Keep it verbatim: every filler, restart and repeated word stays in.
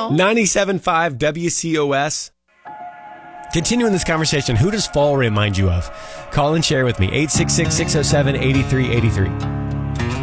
ninety-seven point five W C O S. Continuing this conversation, who does fall remind you of? Call and share with me. eight six six, six oh seven, eight three eight three.